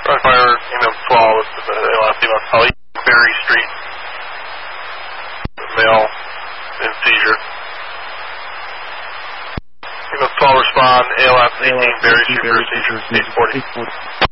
Fire, email 12, this is ALS, email Ali, Berry Street, male in seizure. Email 12, respond, ALS 18, Berry Street, seizure, 840.